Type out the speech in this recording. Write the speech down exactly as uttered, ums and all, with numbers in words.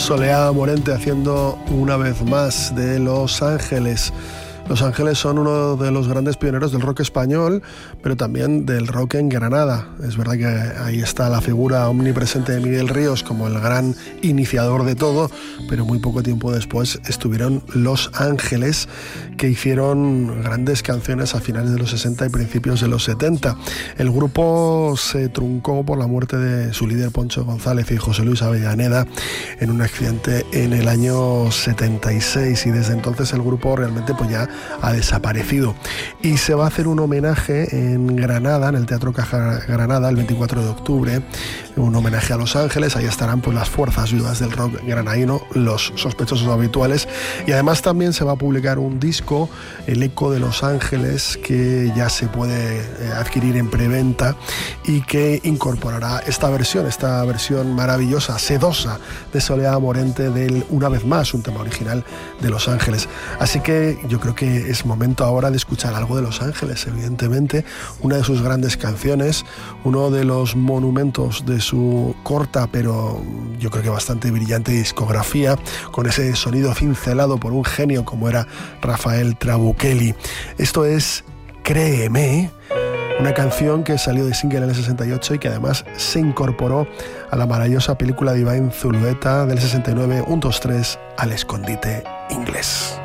Soleá Morente haciendo una vez más de Los Ángeles. Los Ángeles son uno de los grandes pioneros del rock español, pero también del rock en Granada. Es verdad que ahí está la figura omnipresente de Miguel Ríos como el gran iniciador de todo, pero muy poco tiempo después estuvieron Los Ángeles, que hicieron grandes canciones a finales de los sesenta y principios de los setenta. El grupo se truncó por la muerte de su líder Poncho González y José Luis Avellaneda en un accidente en el año setenta y seis, y desde entonces el grupo realmente pues ya ha desaparecido. Y se va a hacer un homenaje en Granada, en el Teatro Caja Granada, el veinticuatro de octubre, un homenaje a Los Ángeles. Ahí estarán pues las fuerzas vivas del rock granadino, los sospechosos habituales, y además también se va a publicar un disco, El Eco de Los Ángeles, que ya se puede eh, adquirir en preventa y que incorporará esta versión, esta versión maravillosa, sedosa de Soleá Morente del Una vez más, un tema original de Los Ángeles. Así que yo creo que es momento ahora de escuchar algo de Los Ángeles, evidentemente, una de sus grandes canciones, uno de los monumentos de su corta pero yo creo que bastante brillante discografía, con ese sonido cincelado por un genio como era Rafael Trabuchelli. Esto es Créeme, una canción que salió de single en el sesenta y ocho y que además se incorporó a la maravillosa película de Iván Zulueta del sesenta y nueve, un, dos, tres, Al escondite inglés.